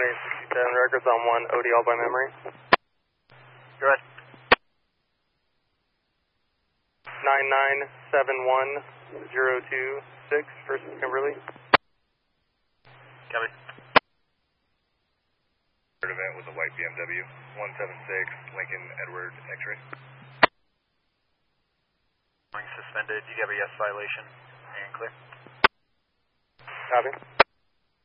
2867, records on 1, ODL by memory. Go ahead. 9971026, first Kimberly. Copy. Third event was a white BMW, 176, Lincoln Edward X-ray. Suspended, DWS violation, and clear. Copy.